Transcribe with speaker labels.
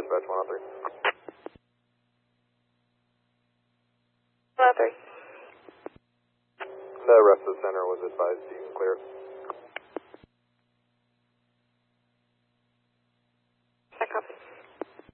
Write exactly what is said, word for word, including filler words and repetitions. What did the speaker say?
Speaker 1: dispatch one oh three.
Speaker 2: one oh three.
Speaker 1: The rest of the center was advised you can clear it.